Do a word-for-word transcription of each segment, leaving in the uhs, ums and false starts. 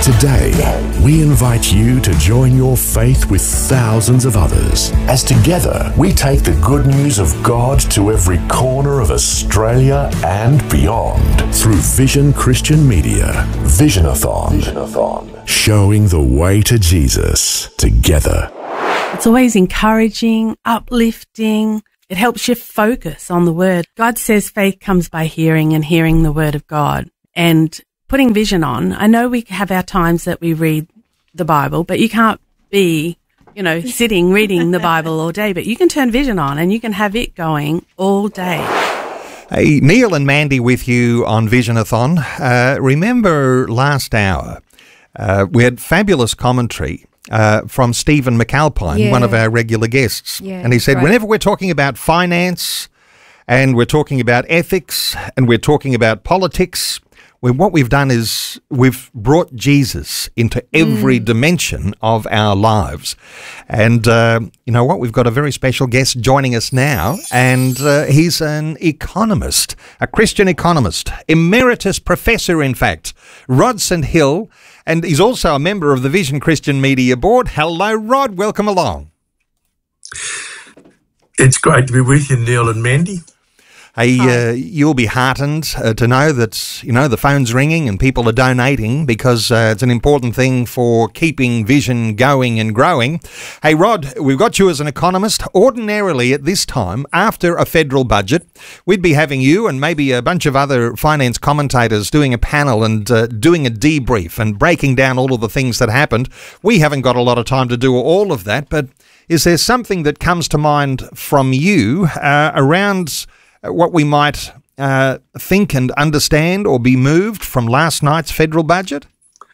Today, we invite you to join your faith with thousands of others as together we take the good news of God to every corner of Australia and beyond through Vision Christian Media. Visionathon. Visionathon. Showing the way to Jesus together. It's always encouraging, uplifting. It helps you focus on the Word. God says faith comes by hearing and hearing the Word of God. And putting Vision on, I know we have our times that we read the Bible, but you can't be, you know, sitting reading the Bible all day, but you can turn Vision on and you can have it going all day. Hey, Neil and Mandy with you on Visionathon. Uh, remember last hour, uh, we had fabulous commentary uh, from Stephen McAlpine, yeah. one of our regular guests. Yeah, and he said, right. whenever we're talking about finance and we're talking about ethics and we're talking about politics, we, what we've done is we've brought Jesus into every mm. dimension of our lives. And uh, you know what? We've got a very special guest joining us now, and uh, he's an economist, a Christian economist, emeritus professor, in fact, Rod St Hill, and he's also a member of the Vision Christian Media Board. Hello, Rod. Welcome along. It's great to be with you, Neil and Mandy. Hey, uh, you'll be heartened uh, to know that, you know, the phone's ringing and people are donating because uh, it's an important thing for keeping Vision going and growing. Hey, Rod, we've got you as an economist. Ordinarily at this time, after a federal budget, we'd be having you and maybe a bunch of other finance commentators doing a panel and uh, doing a debrief and breaking down all of the things that happened. We haven't got a lot of time to do all of that, but is there something that comes to mind from you uh, around what we might uh, think and understand or be moved from last night's federal budget?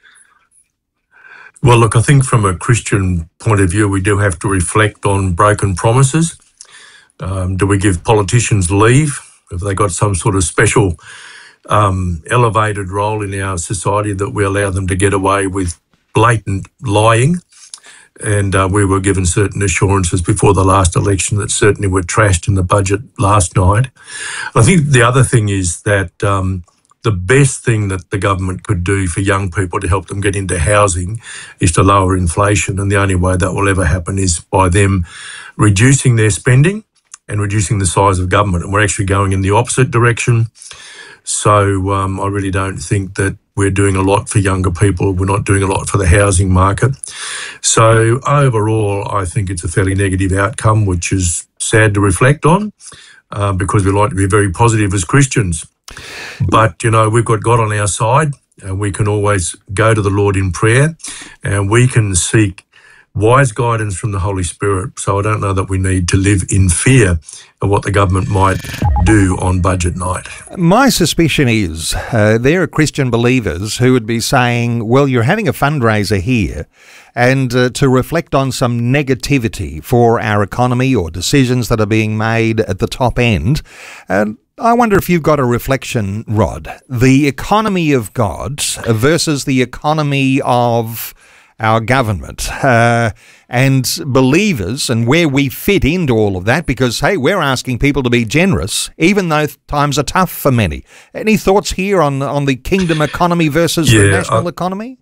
Well, look, I think from a Christian point of view, we do have to reflect on broken promises. Um, do we give politicians leave? Have they got some sort of special um, elevated role in our society that we allow them to get away with blatant lying? And uh, we were given certain assurances before the last election that certainly were trashed in the budget last night. I think the other thing is that um, the best thing that the government could do for young people to help them get into housing is to lower inflation. And the only way that will ever happen is by them reducing their spending and reducing the size of government. And we're actually going in the opposite direction. So um, I really don't think that we're doing a lot for younger people. We're not doing a lot for the housing market. So overall, I think it's a fairly negative outcome, which is sad to reflect on uh, because we like to be very positive as Christians. But, you know, we've got God on our side and we can always go to the Lord in prayer and we can seek wise guidance from the Holy Spirit. So I don't know that we need to live in fear of what the government might do on budget night. My suspicion is uh, there are Christian believers who would be saying, well, you're having a fundraiser here, and uh, to reflect on some negativity for our economy or decisions that are being made at the top end. And I wonder if you've got a reflection, Rod, the economy of God versus the economy of our government uh, and believers and where we fit into all of that, because, hey, we're asking people to be generous, even though times are tough for many. Any thoughts here on, on the kingdom economy versus yeah, the national I, economy?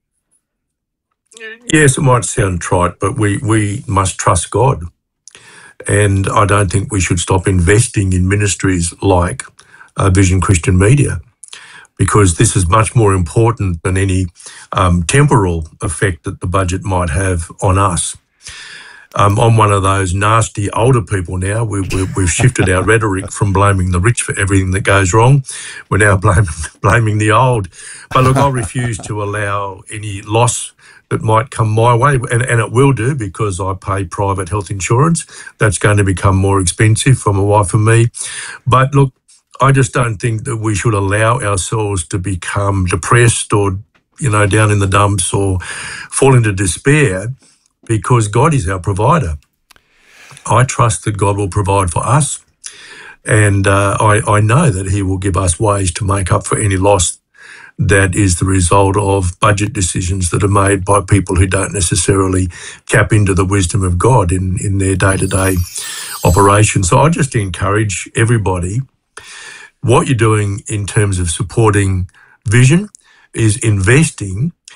Yes, it might sound trite, but we, we must trust God. And I don't think we should stop investing in ministries like uh, Vision Christian Media, because this is much more important than any um, temporal effect that the budget might have on us. Um, I'm one of those nasty older people now. We, we, we've shifted our rhetoric from blaming the rich for everything that goes wrong. We're now blaming, blaming the old. But look, I refuse to allow any loss that might come my way, and, and it will do because I pay private health insurance. That's going to become more expensive for my wife and me. But look, I just don't think that we should allow ourselves to become depressed or, you know, down in the dumps or fall into despair because God is our provider. I trust that God will provide for us, and uh, I, I know that he will give us ways to make up for any loss that is the result of budget decisions that are made by people who don't necessarily tap into the wisdom of God in, in their day-to-day operation. So I just encourage everybody, what you're doing in terms of supporting Vision is investing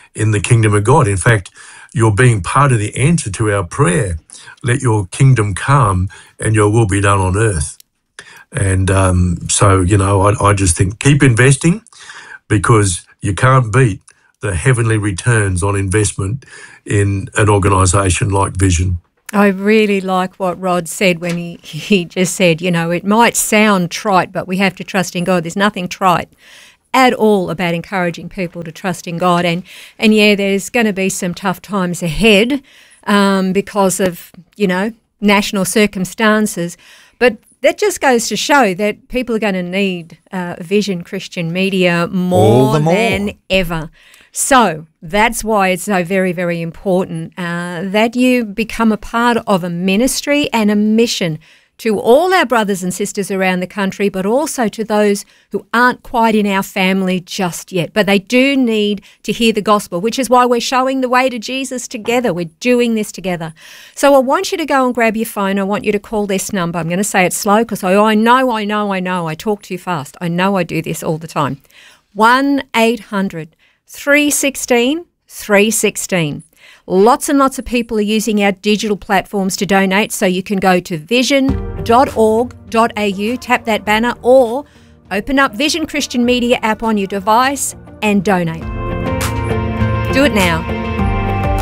in the kingdom of God. In fact, you're being part of the answer to our prayer. Let your kingdom come and your will be done on earth. And um, so, you know, I, I just think keep investing, because you can't beat the heavenly returns on investment in an organisation like Vision. I really like what Rod said when he, he just said, you know, it might sound trite, but we have to trust in God. There's nothing trite at all about encouraging people to trust in God. And, and yeah, there's going to be some tough times ahead um, because of, you know, national circumstances. But that just goes to show that people are going to need uh, Vision Christian Media more, more than ever. So that's why it's so very, very important uh, that you become a part of a ministry and a mission to all our brothers and sisters around the country, but also to those who aren't quite in our family just yet. But they do need to hear the gospel, which is why we're showing the way to Jesus together. We're doing this together. So I want you to go and grab your phone. I want you to call this number. I'm going to say it slow because I, I know, I know, I know. I talk too fast. I know I do this all the time. one eight hundred three one six three one six. Lots and lots of people are using our digital platforms to donate, so you can go to vision dot org dot a u, tap that banner, or open up Vision Christian Media app on your device and donate. Do it now.